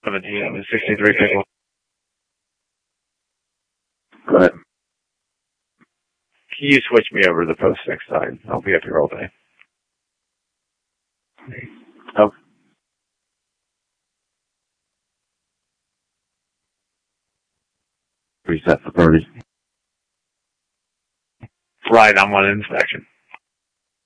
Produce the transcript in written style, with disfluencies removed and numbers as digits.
17, I'm in 63 pickle. Go ahead. Can you switch me over to the post next time? I'll be up here all day. Oh. Reset for 30. Right, I'm on inspection.